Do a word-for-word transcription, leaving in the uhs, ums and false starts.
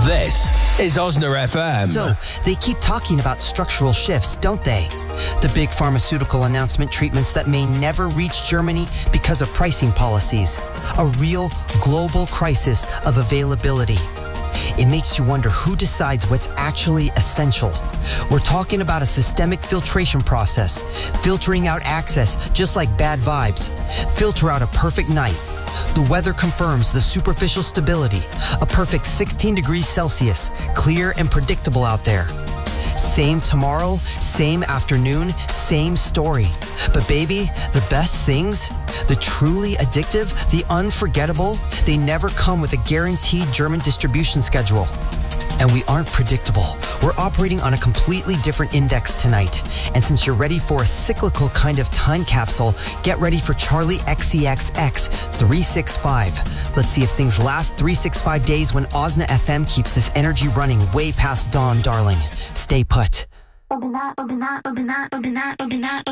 This is Osna F M. So, they keep talking about structural shifts, don't they? The big pharmaceutical announcement treatments that may never reach Germany because of pricing policies. A real global crisis of availability. It makes you wonder who decides what's actually essential. We're talking about a systemic filtration process, filtering out access just like bad vibes. Filter out a perfect night. The weather confirms the superficial stability, a perfect sixteen degrees Celsius, clear and predictable out there. Same tomorrow, same afternoon, same story. But baby, the best things, the truly addictive, the unforgettable, they never come with a guaranteed German distribution schedule. And we aren't predictable. We're operating on a completely different index tonight. And since you're ready for a cyclical kind of time capsule, get ready for Charlie X C X X three sixty-five. Let's see if things last three sixty-five days when Osna F M keeps this energy running way past dawn, darling. Stay put.